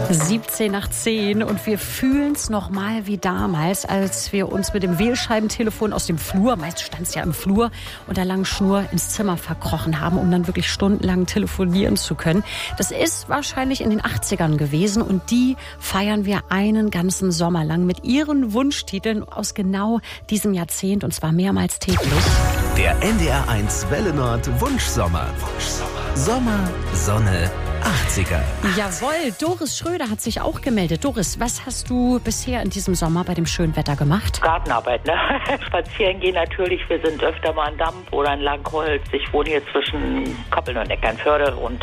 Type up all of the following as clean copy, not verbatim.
17:10 und wir fühlen es noch mal wie damals, als wir uns mit dem Wählscheibentelefon aus dem Flur, meist stand es ja im Flur, und der langen Schnur ins Zimmer verkrochen haben, um dann wirklich stundenlang telefonieren zu können. Das ist wahrscheinlich in den 80ern gewesen und die feiern wir einen ganzen Sommer lang mit ihren Wunschtiteln aus genau diesem Jahrzehnt, und zwar mehrmals täglich. Der NDR1 Welle Nord Wunschsommer. Sommer, Sonne, 80er. Jawohl, Doris Schröder hat sich auch gemeldet. Doris, was hast du bisher in diesem Sommer bei dem schönen Wetter gemacht? Gartenarbeit, ne? Spazieren gehen natürlich. Wir sind öfter mal in Damp oder in Langholz. Ich wohne hier zwischen Koppeln und Eckernförde und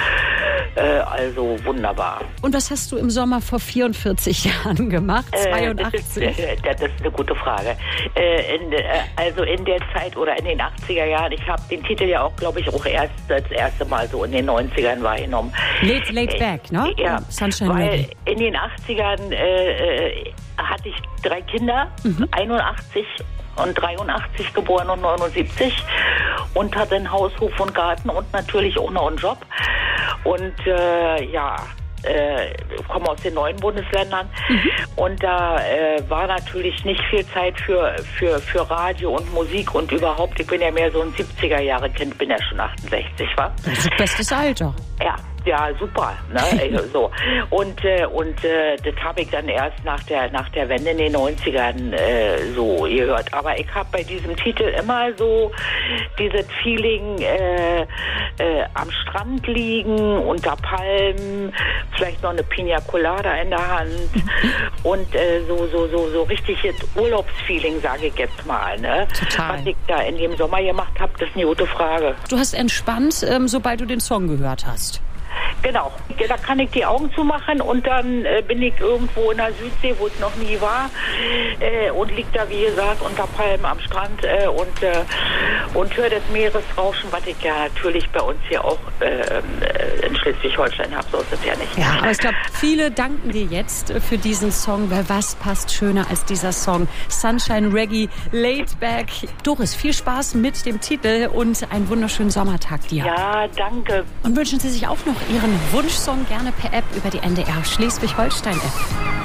also wunderbar. Und was hast du im Sommer vor 44 Jahren gemacht? 82? Das ist eine gute Frage. Also in der Zeit oder in den 80er Jahren, ich habe den Titel ja auch, glaube ich, auch erst das erste Mal so in den 90ern wahrgenommen. Laid Back, ne? Ja, Sunshine weil Reggae. in den 80ern hatte ich 3 Kinder, 81 und 83 geboren und 79, und hatte ein Haus, Hof und Garten und natürlich auch noch einen Job. Und komme aus den neuen Bundesländern und da war natürlich nicht viel Zeit für Radio und Musik und überhaupt. Ich bin ja mehr so ein 70er-Jahre-Kind, bin ja schon 68, wa? Das ist bestes Alter. Ja, super, ne? So. Und das habe ich dann erst nach der Wende in den 90ern so gehört. Aber ich habe bei diesem Titel immer so dieses Feeling am Strand liegen, unter Palmen, vielleicht noch eine Pina Colada in der Hand und so richtiges Urlaubsfeeling, sage ich jetzt mal. Ne? Total. Was ich da in dem Sommer gemacht habe, das ist eine gute Frage. Du hast entspannt, sobald du den Song gehört hast. Genau, da kann ich die Augen zumachen und dann bin ich irgendwo in der Südsee, wo ich noch nie war, und lieg da, wie gesagt, unter Palmen am Strand und höre das Meeresrauschen, was ich ja natürlich bei uns hier auch in Schleswig-Holstein habe, so ist es ja nicht. Ja, aber ich glaube, viele danken dir jetzt für diesen Song, weil was passt schöner als dieser Song? Sunshine Reggae, Laid Back. Doris, viel Spaß mit dem Titel und einen wunderschönen Sommertag dir. Ja, danke. Und wünschen Sie sich auch noch Ihren Wunschsong gerne per App über die NDR Schleswig-Holstein-App.